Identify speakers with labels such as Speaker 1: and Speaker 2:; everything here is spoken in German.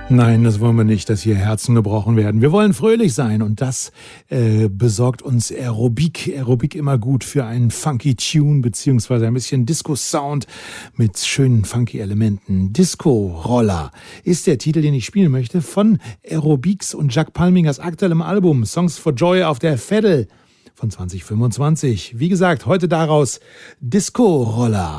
Speaker 1: Nein, das wollen wir nicht, dass hier Herzen gebrochen werden. Wir wollen fröhlich sein und das besorgt uns Aerobic. Aerobic immer gut für einen funky Tune beziehungsweise ein bisschen Disco-Sound mit schönen funky Elementen. Disco-Roller ist der Titel, den ich spielen möchte von Aerobics und Jack Palmingers aktuellem Album Songs for Joy auf der Veddel von 2025. Wie gesagt, heute daraus Disco-Roller.